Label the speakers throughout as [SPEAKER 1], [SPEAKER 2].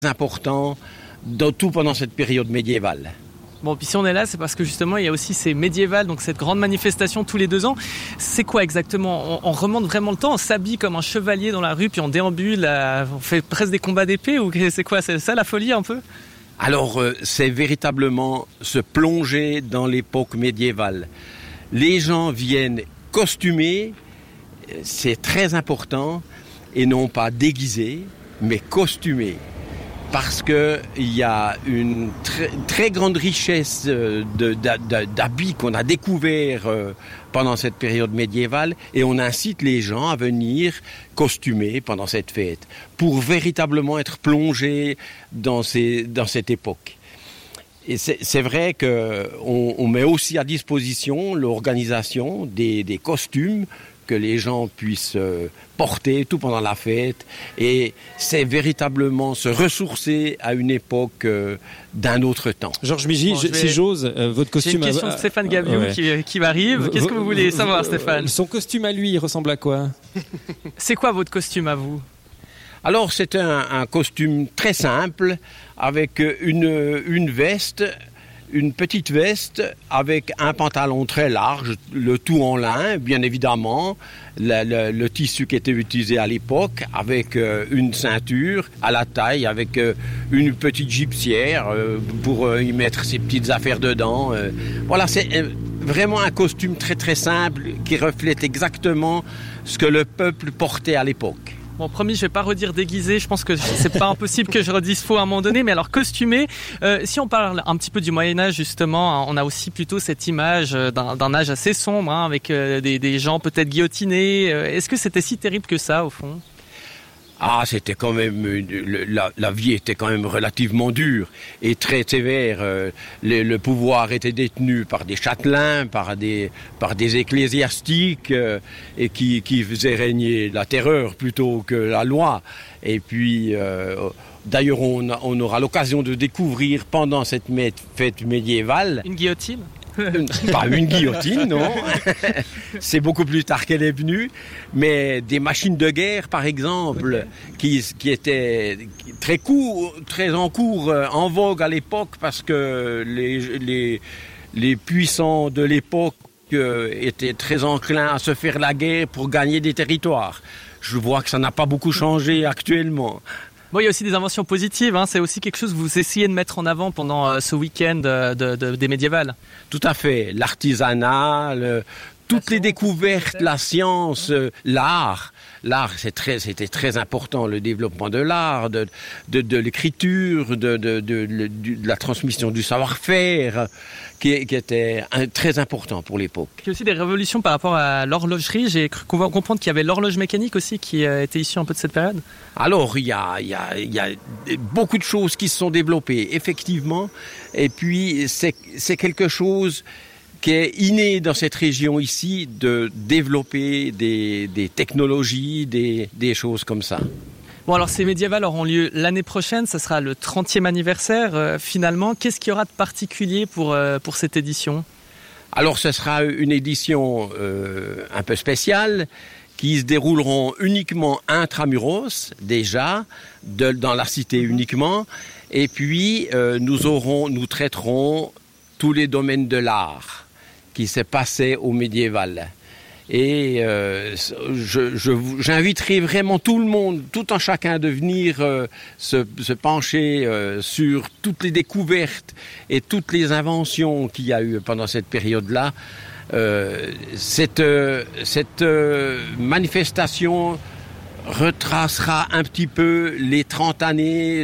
[SPEAKER 1] important pendant cette période médiévale.
[SPEAKER 2] Bon, puis si on est là, c'est parce que justement, il y a aussi ces médiévales, donc cette grande manifestation tous les 2 ans. C'est quoi exactement ? On remonte vraiment le temps, on s'habille comme un chevalier dans la rue, puis on déambule, on fait presque des combats d'épée, ou c'est quoi ? C'est ça la folie un peu ?
[SPEAKER 1] Alors, c'est véritablement se plonger dans l'époque médiévale. Les gens viennent costumés, c'est très important, et non pas déguisés, mais costumés. Parce qu'il y a une très grande richesse d'habits qu'on a découvert pendant cette période médiévale, et on incite les gens à venir costumés pendant cette fête pour véritablement être plongés dans cette époque. Et c'est vrai qu'on met aussi à disposition l'organisation des costumes que les gens puissent porter tout pendant la fête, et c'est véritablement se ressourcer à une époque d'un autre temps.
[SPEAKER 3] Georges Migy, si j'ose, votre costume...
[SPEAKER 2] J'ai une question de Stéphane Gaviou qui m'arrive. Qu'est-ce que vous voulez savoir, Stéphane ?
[SPEAKER 3] Son costume à lui, il ressemble à quoi ?
[SPEAKER 2] C'est quoi votre costume à vous ?
[SPEAKER 1] Alors c'est un costume très simple, avec une veste, une petite veste avec un pantalon très large, le tout en lin, bien évidemment, le tissu qui était utilisé à l'époque, avec une ceinture à la taille, avec une petite gibecière pour y mettre ses petites affaires dedans. Voilà, c'est vraiment un costume très très simple qui reflète exactement ce que le peuple portait à l'époque.
[SPEAKER 2] Bon, promis, je vais pas redire déguisé. Je pense que c'est pas impossible que je redise faux à un moment donné. Mais alors, costumé, si on parle un petit peu du Moyen-Âge, justement, on a aussi plutôt cette image d'un âge assez sombre, avec des gens peut-être guillotinés. Est-ce que c'était si terrible que ça, au fond ?
[SPEAKER 1] Ah, c'était quand même la vie était quand même relativement dure et très sévère. Le pouvoir était détenu par des châtelains, par des ecclésiastiques et qui faisaient régner la terreur plutôt que la loi. Et puis d'ailleurs, on aura l'occasion de découvrir pendant cette fête médiévale
[SPEAKER 2] une guillotine.
[SPEAKER 1] Pas une guillotine, non. C'est beaucoup plus tard qu'elle est venue. Mais des machines de guerre, par exemple, qui étaient très en cours, en vogue à l'époque, parce que les puissants de l'époque étaient très enclins à se faire la guerre pour gagner des territoires. Je vois que ça n'a pas beaucoup changé actuellement.
[SPEAKER 2] Bon, il y a aussi des inventions positives, c'est aussi quelque chose que vous essayez de mettre en avant pendant ce week-end des médiévales.
[SPEAKER 1] Tout à fait, l'artisanat, toutes les découvertes, la science, l'art. L'art, c'était très important, le développement de l'art, de l'écriture, de la transmission du savoir-faire, qui était très important pour l'époque.
[SPEAKER 2] Il y a aussi des révolutions par rapport à l'horlogerie. J'ai cru comprendre qu'il y avait l'horloge mécanique aussi qui était issue un peu de cette période.
[SPEAKER 1] Alors, il y a beaucoup de choses qui se sont développées, effectivement. Et puis, c'est quelque chose qui est inné dans cette région ici, de développer des technologies, des choses comme ça.
[SPEAKER 2] Bon, alors ces médiévales auront lieu l'année prochaine, ça sera le 30e anniversaire. Finalement, qu'est-ce qu'il y aura de particulier pour cette édition ?
[SPEAKER 1] Alors, ce sera une édition un peu spéciale, qui se dérouleront uniquement intramuros, déjà, dans la cité uniquement. Et puis, nous traiterons tous les domaines de l'art qui s'est passé au médiéval. Et j'inviterai vraiment tout le monde, tout un chacun, de venir se pencher sur toutes les découvertes et toutes les inventions qu'il y a eu pendant cette période-là. Cette manifestation retracera un petit peu les 30 années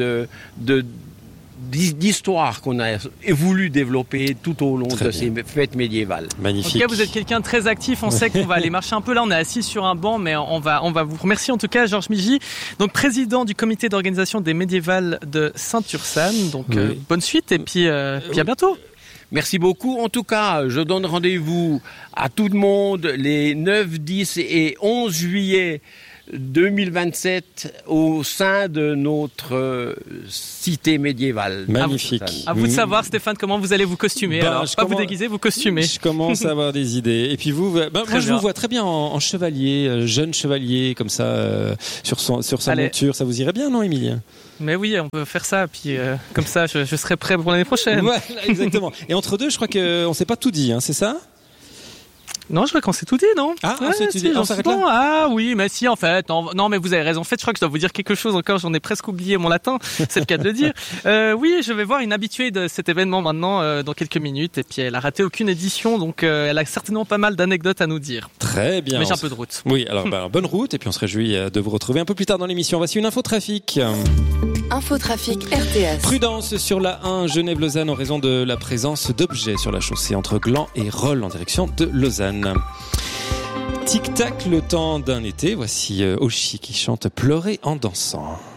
[SPEAKER 1] d'histoire qu'on a voulu développer tout au long de ces fêtes médiévales.
[SPEAKER 3] Magnifique.
[SPEAKER 2] En tout cas, vous êtes quelqu'un de très actif. On sait qu'on va aller marcher un peu. Là, on est assis sur un banc, mais on va vous remercier en tout cas, Georges Migy, donc président du comité d'organisation des médiévales de Sainte-Ursanne. Donc, bonne suite et puis à bientôt.
[SPEAKER 1] Merci beaucoup. En tout cas, je donne rendez-vous à tout le monde les 9, 10 et 11 juillet 2027 au sein de notre cité médiévale.
[SPEAKER 3] Magnifique.
[SPEAKER 2] À vous de savoir, Stéphane, comment vous allez vous costumer. Alors, pas vous déguiser, vous costumer.
[SPEAKER 3] Je commence à avoir des idées. Et puis vous, moi je vous vois très bien en chevalier, jeune chevalier, comme ça, sur sa monture. Ça vous irait bien, non, Émilie ?
[SPEAKER 2] Mais oui, on peut faire ça. Puis comme ça, je serai prêt pour l'année prochaine.
[SPEAKER 3] Voilà, exactement. Et entre deux, je crois qu'on s'est pas tout dit, hein, c'est ça ?
[SPEAKER 2] Non, je crois qu'on s'est tout dit, non ?
[SPEAKER 3] Ah, on s'est tout dit. On s'arrête là ?
[SPEAKER 2] Ah oui, mais si, en fait. Non, mais vous avez raison. En fait, je crois que je dois vous dire quelque chose encore. J'en ai presque oublié mon latin. C'est le cas de le dire. Oui, je vais voir une habituée de cet événement maintenant, dans quelques minutes. Et puis, elle a raté aucune édition. Donc, elle a certainement pas mal d'anecdotes à nous dire.
[SPEAKER 3] Très bien.
[SPEAKER 2] Mais j'ai un peu de route.
[SPEAKER 3] Oui, alors, bonne route. Et puis, on se réjouit de vous retrouver un peu plus tard dans l'émission. Voici une infotrafic.
[SPEAKER 4] Infotrafic RTS.
[SPEAKER 3] Prudence sur la 1 Genève-Lausanne en raison de la présence d'objets sur la chaussée entre Gland et Rolle en direction de Lausanne. Tic-tac, le temps d'un été. Voici Oshi qui chante Pleurer en dansant.